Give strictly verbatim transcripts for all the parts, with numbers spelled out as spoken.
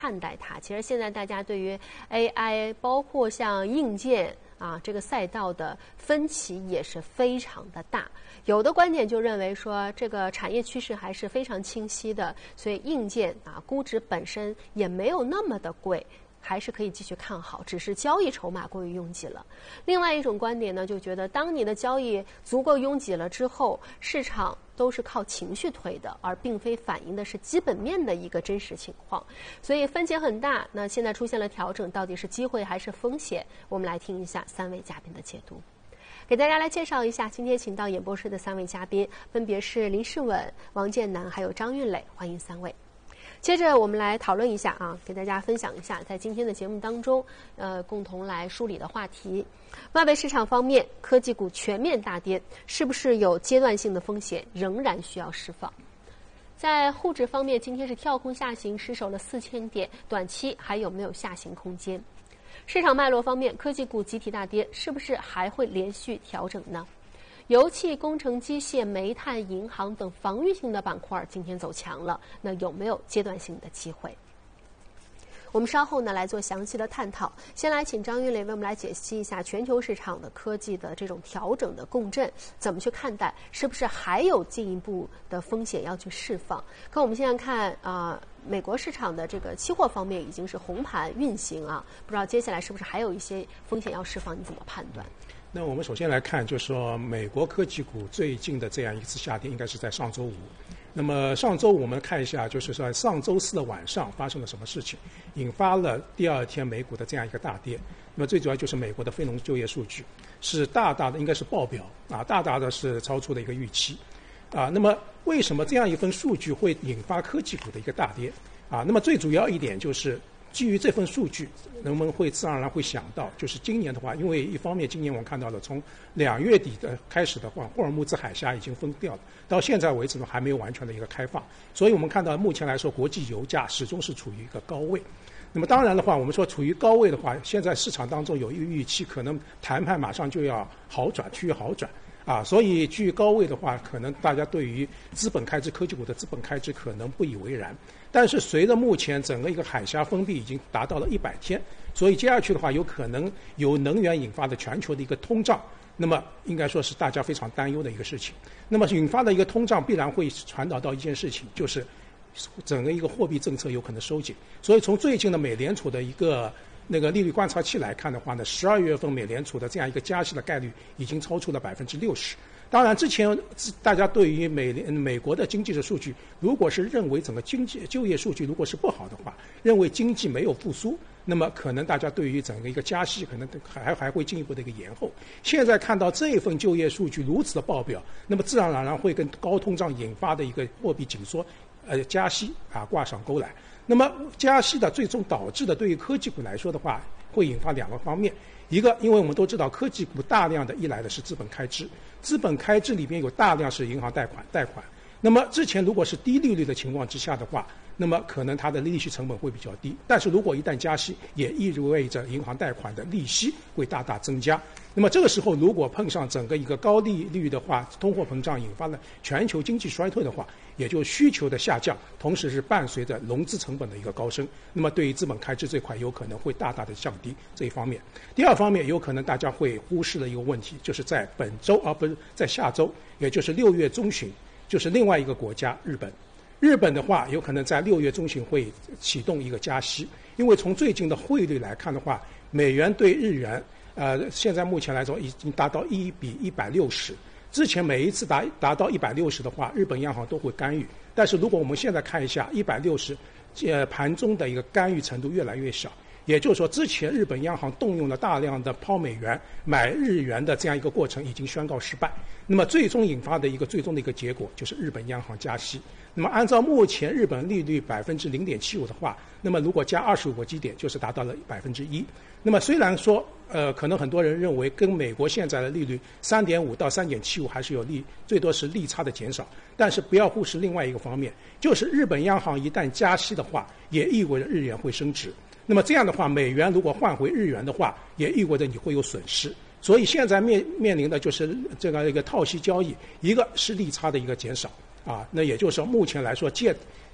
看待它。其实现在大家对于 A I， 包括像硬件啊这个赛道的分歧也是非常的大。有的观点就认为说，这个产业趋势还是非常清晰的，所以硬件啊估值本身也没有那么的贵。还是可以继续看好，只是交易筹码过于拥挤了。另外一种观点呢，就觉得当你的交易足够拥挤了之后，市场都是靠情绪推的，而并非反映的是基本面的一个真实情况，所以分歧很大。那现在出现了调整，到底是机会还是风险？我们来听一下三位嘉宾的解读。给大家来介绍一下，今天请到演播室的三位嘉宾，分别是林世稳、王建南还有张韵磊，欢迎三位。接着我们来讨论一下啊，给大家分享一下在今天的节目当中，呃，共同来梳理的话题。外围市场方面，科技股全面大跌，是不是有阶段性的风险，仍然需要释放？在沪指方面，今天是跳空下行，失守了四千点，短期还有没有下行空间？市场脉络方面，科技股集体大跌，是不是还会连续调整呢？油气、工程机械、煤炭、银行等防御性的板块今天走强了，那有没有阶段性的机会？我们稍后呢来做详细的探讨。先来请张韵磊为我们来解析一下全球市场的科技的这种调整的共振，怎么去看待？是不是还有进一步的风险要去释放？可我们现在看啊、呃，美国市场的这个期货方面已经是红盘运行啊，不知道接下来是不是还有一些风险要释放？你怎么判断？ 那我们首先来看，就是说美国科技股最近的这样一次下跌，应该是在上周五。那么上周我们看一下，就是说上周四的晚上发生了什么事情，引发了第二天美股的这样一个大跌。那么最主要就是美国的非农就业数据是大大的，应该是爆表啊，大大的是超出了一个预期啊。那么为什么这样一份数据会引发科技股的一个大跌啊？那么最主要一点就是。基于这份数据，人们会自然而然会想到，就是今年的话，因为一方面今年我们看到了，从两月底的开始的话，霍尔木兹海峡已经封掉了，到现在为止呢还没有完全的一个开放，所以我们看到目前来说，国际油价始终是处于一个高位。那么当然的话，我们说处于高位的话，现在市场当中有一个预期，可能谈判马上就要好转，趋于好转。啊，所以居于高位的话，可能大家对于资本开支、科技股的资本开支可能不以为然。但是随着目前整个一个海峡封闭已经达到了一百天，所以接下去的话，有可能有能源引发的全球的一个通胀，那么应该说是大家非常担忧的一个事情。那么引发的一个通胀必然会传导到一件事情，就是整个一个货币政策有可能收紧。所以从最近的美联储的一个那个利率观察器来看的话呢，十二月份美联储的这样一个加息的概率已经超出了百分之六十。当然，之前大家对于美联美国的经济的数据，如果是认为整个经济就业数据如果是不好的话，认为经济没有复苏，那么可能大家对于整个一个加息可能还还会进一步的一个延后。现在看到这一份就业数据如此的爆表，那么自然而然会跟高通胀引发的一个货币紧缩，呃加息啊挂上钩来。那么加息的最终导致的对于科技股来说的话，会引发两个方面。一个，因为我们都知道科技股大量的依赖的是资本开支，资本开支里边有大量是银行贷款贷款。那么之前如果是低利率的情况之下的话，那么可能它的利息成本会比较低。但是如果一旦加息，也意味着银行贷款的利息会大大增加。那么这个时候如果碰上整个一个高利率的话，通货膨胀引发了全球经济衰退的话，也就需求的下降，同时是伴随着融资成本的一个高升，那么对于资本开支这块有可能会大大的降低这一方面。第二方面，有可能大家会忽视的一个问题，就是在本周而、啊、不是在下周，也就是六月中旬，就是另外一个国家日本。日本的话，有可能在六月中旬会启动一个加息，因为从最近的汇率来看的话，美元对日元，呃，现在目前来说已经达到一比一百六十。之前每一次达达到一百六十的话，日本央行都会干预。但是如果我们现在看一下一百六十，呃，盘中的一个干预程度越来越小。也就是说，之前日本央行动用了大量的抛美元买日元的这样一个过程已经宣告失败。那么最终引发的一个最终的一个结果就是日本央行加息。那么按照目前日本利率百分之零点七五的话，那么如果加二十五个基点，就是达到了百分之一。那么虽然说，呃，可能很多人认为跟美国现在的利率三点五到三点七五还是有利，最多是利差的减少。但是不要忽视另外一个方面，就是日本央行一旦加息的话，也意味着日元会升值。那么这样的话，美元如果换回日元的话，也意味着你会有损失。所以现在面面临的就是这个一个套息交易，一个是利差的一个减少啊，那也就是说目前来说借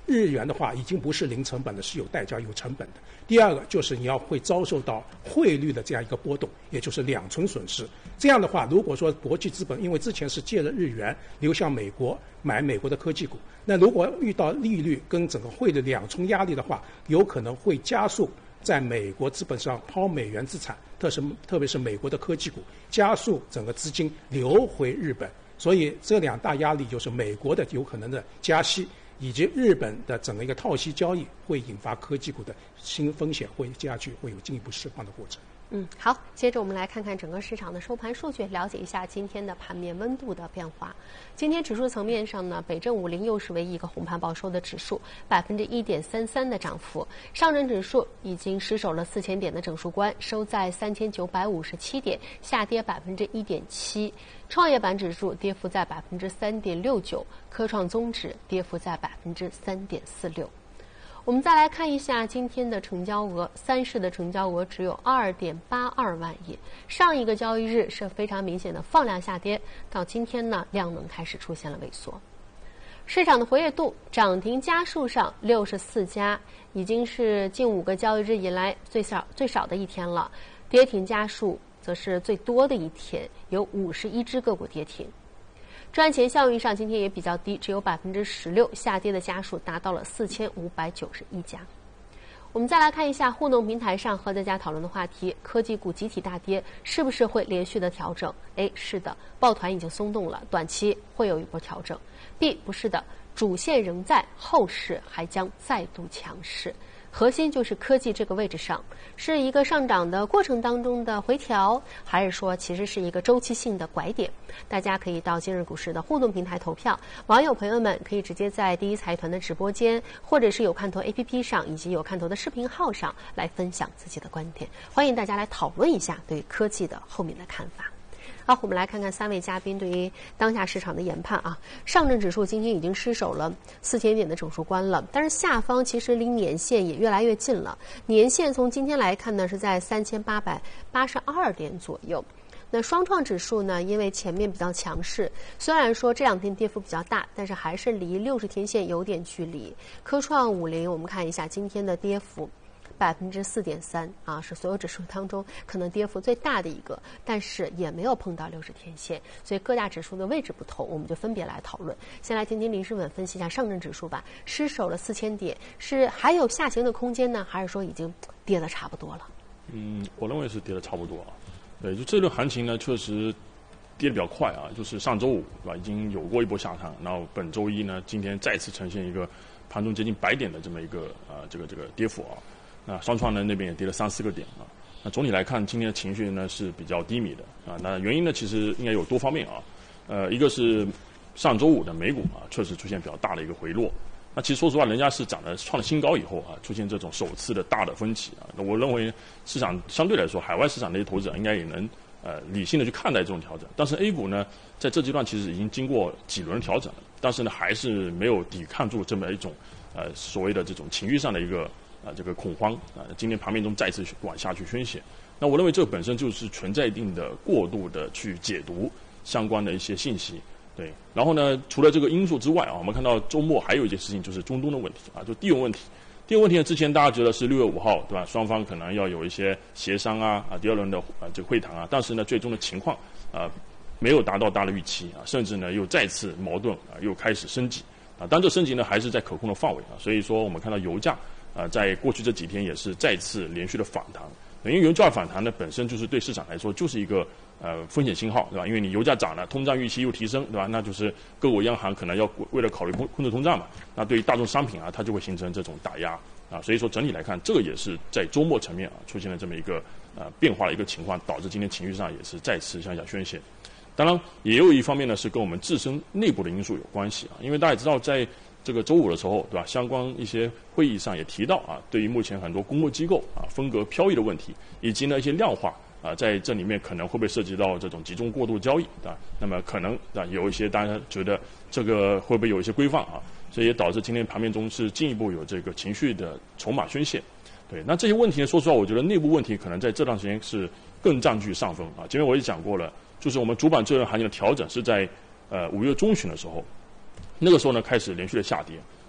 日元的话已经不是零成本的，是有代价、有成本的。第二个就是你要会遭受到汇率的这样一个波动，也就是两重损失。这样的话，如果说国际资本因为之前是借了日元流向美国买美国的科技股，那如果遇到利率跟整个汇率两重压力的话，有可能会加速在美国资本上抛美元资产，特是特别是美国的科技股，加速整个资金流回日本。所以这两大压力就是美国的有可能的加息，以及日本的整个一个套息交易会引发科技股的新风险会加剧，会有进一步释放的过程。 嗯，好，接着我们来看看整个市场的收盘数据，了解一下今天的盘面温度的变化。今天指数层面上呢，北证五零又是唯一一个红盘报收的指数，百分之一点三三的涨幅。上证指数已经失守了四千点的整数关，收在三千九百五十七点，下跌百分之一点七。创业板指数跌幅在百分之三点六九，科创综指跌幅在百分之三点四六。我们再来看一下今天的成交额，三市的成交额只有二点八二万亿，上一个交易日是非常明显的放量下跌，到今天呢，量能开始出现了萎缩。市场的活跃度，涨停家数上六十四家，已经是近五个交易日以来最少最少的一天了，跌停家数则是最多的一天，有五十一只个股跌停。赚钱效应上今天也比较低，只有百分之十六，下跌的家数达到了四千五百九十一家。我们再来看一下互动平台上和大家讨论的话题：科技股集体大跌，是不是会连续的调整？ A 是的，抱团已经松动了，短期会有一波调整。 B 不是的，主线仍在，后市还将再度强势。核心就是科技这个位置上，是一个上涨的过程当中的回调，还是说其实是一个周期性的拐点？大家可以到今日股市的互动平台投票，网友朋友们可以直接在第一财团的直播间，或者是有看头 A P P 上，以及有看头的视频号上来分享自己的观点。欢迎大家来讨论一下对科技的后面的看法。好，我们来看看三位嘉宾对于当下市场的研判啊。上证指数今天已经失守了四千点的整数关了，但是下方其实离年线也越来越近了。年线从今天来看呢，是在三千八百八十二点左右。那双创指数呢，因为前面比较强势，虽然说这两天跌幅比较大，但是还是离六十天线有点距离。科创五零，我们看一下今天的跌幅百分之四点三啊，是所有指数当中可能跌幅最大的一个，但是也没有碰到六十天线，所以各大指数的位置不同，我们就分别来讨论。先来听听林诗稳分析一下上证指数吧，失守了四千点，是还有下行的空间呢，还是说已经跌得差不多了？ 嗯，我认为是跌得差不多啊。对，就这轮行情呢，确实跌得比较快啊，就是上周五对吧，已经有过一波下探，然后本周一呢，今天再次呈现一个盘中接近百点的这么一个啊、呃、这个这个跌幅啊。那双创呢那边也跌了三四个点啊。那总体来看，今天的情绪呢是比较低迷的啊。那原因呢其实应该有多方面啊。呃，一个是上周五的美股啊，确实出现比较大的一个回落。那其实说实话，人家是涨了创了新高以后啊，出现这种首次的大的分歧啊。那我认为市场相对来说，海外市场的一些投资者应该也能呃理性的去看待这种调整。但是 A 股呢，在这阶段其实已经经过几轮调整了，但是呢还是没有抵抗住这么一种呃所谓的这种情绪上的一个啊、呃、这个恐慌啊。今天盘面中再次往下去宣泄。那我认为这本身就是存在一定的过度的去解读相关的一些信息。对，然后呢，除了这个因素之外啊，我们看到周末还有一件事情，就是中东的问题啊，就地缘问题。地缘问题呢，之前大家觉得是六月五号，对吧？双方可能要有一些协商啊，啊，第二轮的啊这个会谈啊，但是呢，最终的情况啊没有达到大家的预期啊，甚至呢又再次矛盾啊又开始升级啊，但这升级呢还是在可控的范围啊，所以说我们看到油价啊在过去这几天也是再次连续的反弹，因为油价反弹呢本身就是对市场来说就是一个呃，风险信号，对吧？因为你油价涨了，通胀预期又提升，对吧？那就是各国央行可能要为了考虑控控制通胀嘛，那对于大众商品啊，它就会形成这种打压啊。所以说整体来看，这个也是在周末层面啊出现了这么一个呃变化的一个情况，导致今天情绪上也是再次向下宣泄。当然，也有一方面呢是跟我们自身内部的因素有关系啊，因为大家知道在这个周五的时候，对吧？相关一些会议上也提到啊，对于目前很多公募机构啊风格飘逸的问题，以及呢一些量化。啊，在这里面可能会不会涉及到这种集中过度交易啊？那么可能啊有一些大家觉得这个会不会有一些规范啊？所以也导致今天盘面中是进一步有这个情绪的筹码宣泄。对，那这些问题呢，说实话，我觉得内部问题可能在这段时间是更占据上风啊。前面我也讲过了，就是我们主板这轮行情的调整是在呃五月中旬的时候，那个时候呢开始连续的下跌，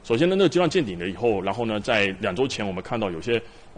首先呢，那个阶段见顶了以后，然后呢，在两周前我们看到有些